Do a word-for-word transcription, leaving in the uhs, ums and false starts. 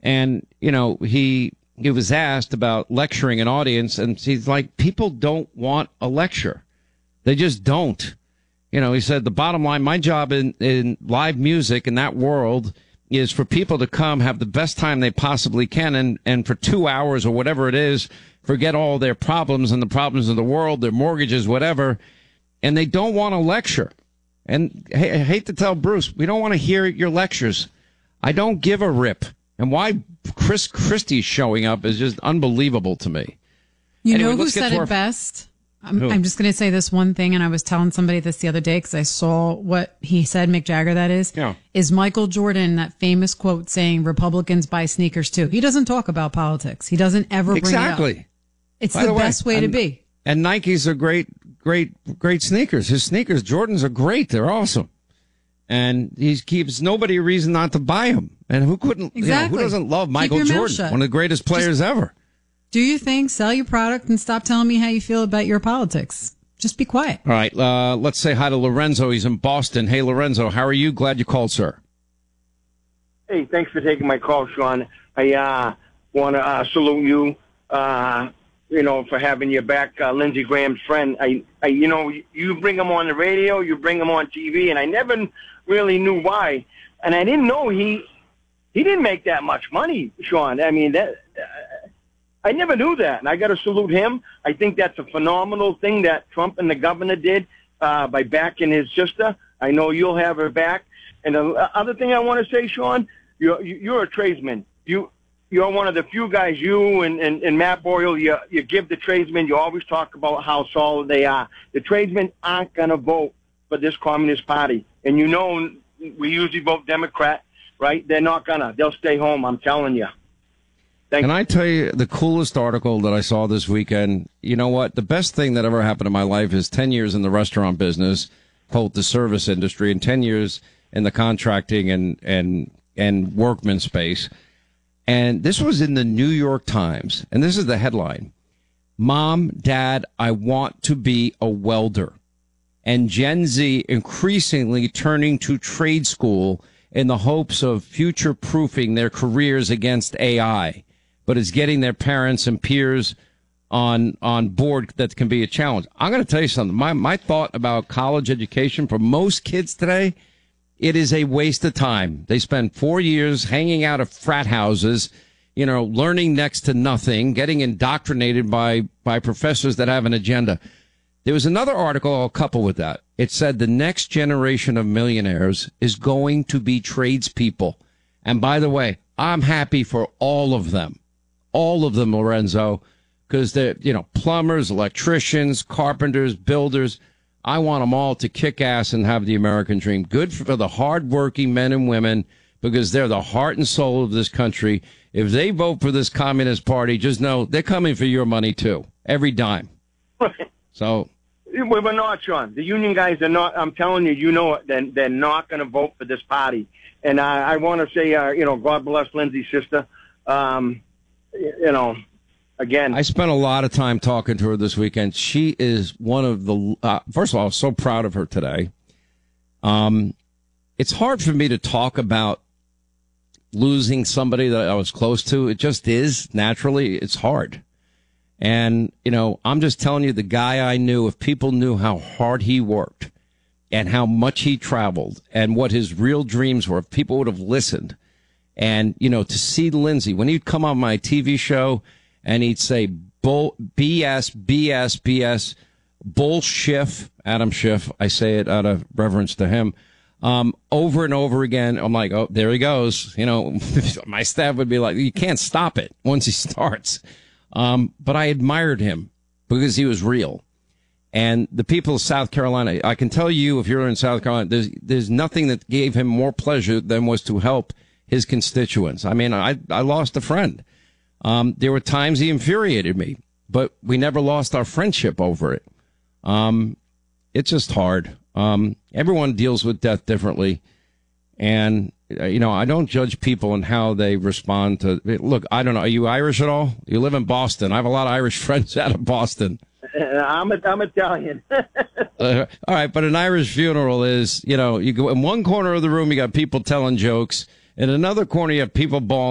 And, you know, he he was asked about lecturing an audience, and he's like, people don't want a lecture. They just don't. You know, he said, the bottom line, my job in, in live music in that world is for people to come, have the best time they possibly can, and, and for two hours or whatever it is, forget all their problems and the problems of the world, their mortgages, whatever, and they don't want a lecture. And hey, I hate to tell Bruce, we don't want to hear your lectures. I don't give a rip. And why Chris Christie's showing up is just unbelievable to me. You anyway, know who said our... it best? I'm, I'm just going to say this one thing, and I was telling somebody this the other day because I saw what he said, Mick Jagger, that is, yeah. is Michael Jordan, that famous quote saying Republicans buy sneakers too. He doesn't talk about politics. He doesn't ever bring exactly. it up. It's By the, the best way, way to and, be. And Nikes are great, great, great sneakers. His sneakers, Jordans, are great. They're awesome. And he keeps nobody a reason not to buy them. And who couldn't, exactly. you know, who doesn't love Michael Jordan, one of the greatest players Just ever? Do your thing, sell your product, and stop telling me how you feel about your politics. Just be quiet. All right, uh, let's say hi to Lorenzo. He's in Boston. Hey, Lorenzo, how are you? Glad you called, sir. Hey, thanks for taking my call, Sean. I uh, want to uh, salute you, uh, you know, for having your back, uh, Lindsey Graham's friend. I, I, you know, you bring him on the radio, you bring him on T V, and I never really knew why. And I didn't know he he didn't make that much money, Sean. I mean, that uh, I never knew that, and I got to salute him. I think that's a phenomenal thing that Trump and the governor did uh, by backing his sister. I know you'll have her back. And the other thing I want to say, Sean, you're you're a tradesman. You you're one of the few guys. You and, and, and Matt Boyle, you you give the tradesmen. You always talk about how solid they are. The tradesmen aren't going to vote for this Communist Party, and you know we usually vote Democrat, right? They're not gonna. They'll stay home. I'm telling you. Thank Can I tell you the coolest article that I saw this weekend? You know what? The best thing that ever happened in my life is ten years in the restaurant business, quote, the service industry, and ten years in the contracting and, and, and workman space. And this was in the New York Times. And this is the headline. Mom, Dad, I want to be a welder. And Gen Z increasingly turning to trade school in the hopes of future-proofing their careers against A I. But it's getting their parents and peers on on board that can be a challenge. I'm going to tell you something. My my thought about college education for most kids today, it is a waste of time. They spend four years hanging out of frat houses, you know, learning next to nothing, getting indoctrinated by by professors that have an agenda. There was another article I'll couple with that. It said the next generation of millionaires is going to be tradespeople. And by the way, I'm happy for all of them. All of them, Lorenzo, because they're, you know, plumbers, electricians, carpenters, builders. I want them all to kick ass and have the American dream. Good for the hardworking men and women, because they're the heart and soul of this country. If they vote for this Communist Party, just know they're coming for your money, too. Every dime. So. We're not, Sean. The union guys are not. I'm telling you, you know it. They're, they're not going to vote for this party. And I, I want to say, uh, you know, God bless Lindsay's sister. Um, you know, again. I spent a lot of time talking to her this weekend. She is one of the, uh, first of all, I was so proud of her today. Um, it's hard for me to talk about losing somebody that I was close to. It just is. Naturally, it's hard. And, you know, I'm just telling you, the guy I knew, if people knew how hard he worked and how much he traveled and what his real dreams were, if people would have listened. And, you know, to see Lindsay, when he'd come on my T V show and he'd say, Bull, B S, B S, B S, Bull Schiff, Adam Schiff, I say it out of reverence to him, um, over and over again. I'm like, oh, there he goes. You know, my staff would be like, you can't stop it once he starts. Um, but I admired him because he was real. And the people of South Carolina, I can tell you, if you're in South Carolina, there's, there's nothing that gave him more pleasure than was to help his constituents. I mean, I, I lost a friend. Um, there were times he infuriated me, but we never lost our friendship over it. Um, it's just hard. Um, everyone deals with death differently. And, uh, you know, I don't judge people and how they respond to, look, I don't know. Are you Irish at all? You live in Boston. I have a lot of Irish friends out of Boston. I'm, I'm Italian. uh, all right. But an Irish funeral is, you know, you go in one corner of the room, you got people telling jokes. In another corner, you have people bawling.